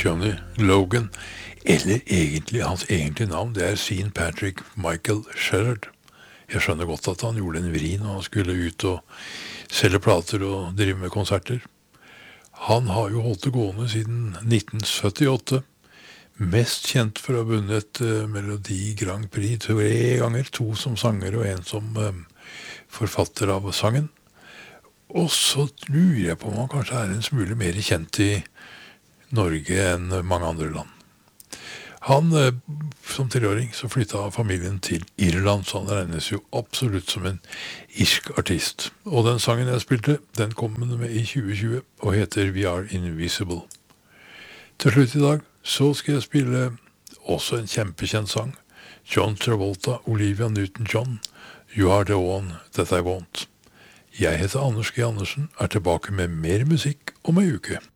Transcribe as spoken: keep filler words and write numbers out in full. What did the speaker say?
Johnny Logan, eller egentlig hans egentlige navn, det er Sean Patrick Michael Sherrod. Jeg skjønner godt at han gjorde en vri når han skulle ut og selge plater og drive med konserter. Han har jo holdt det gående siden nitten syttiåtte, mest kjent for å ha vunnet uh, Melodi Grand Prix tre ganger, to som sanger og en som um, forfatter av sangen. Og så lurer jeg på om han kanskje er en smule mer kjent i Norge enn mange andre land. Han, uh, som treåring, så flyttet familien til Irland, så han regnes jo absolutt som en irsk artist. Og den sangen jeg spilte, den kom med i tjue tjue og heter We Are Invisible. Til slutt i dag så skal jeg spille også en kjempekjent sang. John Travolta, Olivia Newton-John, You Are The One That I Want. Jeg heter Anders G. Andersen, er tilbake med mer musikk om en uke.